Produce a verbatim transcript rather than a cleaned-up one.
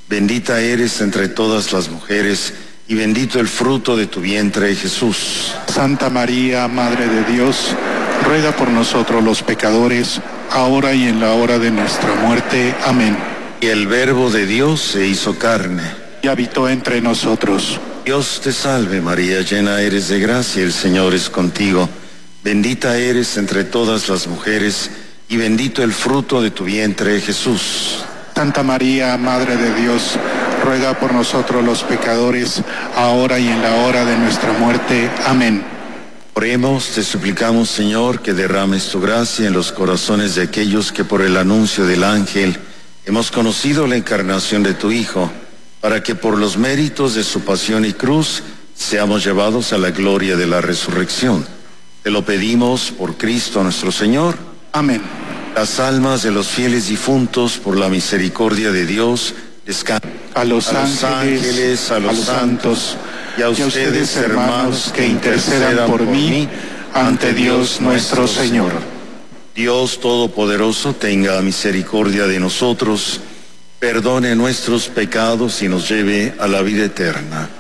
bendita eres entre todas las mujeres, y bendito el fruto de tu vientre, Jesús. Santa María, Madre de Dios, ruega por nosotros los pecadores, ahora y en la hora de nuestra muerte. Amén. Y el Verbo de Dios se hizo carne y habitó entre nosotros. Dios te salve, María, llena eres de gracia, el Señor es contigo. Bendita eres entre todas las mujeres, y bendito el fruto de tu vientre, Jesús. Santa María, Madre de Dios, ruega por nosotros los pecadores, ahora y en la hora de nuestra muerte. Amén. Oremos, te suplicamos, Señor, que derrames tu gracia en los corazones de aquellos que por el anuncio del ángel hemos conocido la encarnación de tu Hijo, para que por los méritos de su pasión y cruz seamos llevados a la gloria de la resurrección. Te lo pedimos por Cristo nuestro Señor. Amén. Las almas de los fieles difuntos, por la misericordia de Dios, descansen. A los, a los ángeles, ángeles, a los, a los santos, y a ustedes, y a ustedes hermanos, que intercedan por mí ante Dios nuestro Señor. Dios Todopoderoso tenga misericordia de nosotros, perdone nuestros pecados y nos lleve a la vida eterna.